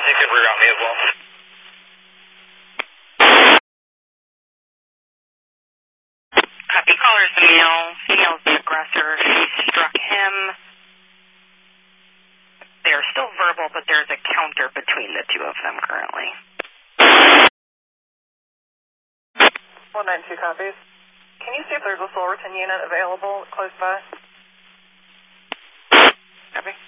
They could reroute me as well. Copy. Caller's the male. Female's the aggressor. She struck him. They're still verbal, but there's a counter between the two of them currently. 192 copies. Can you see if there's a Silverton unit available close by? Copy.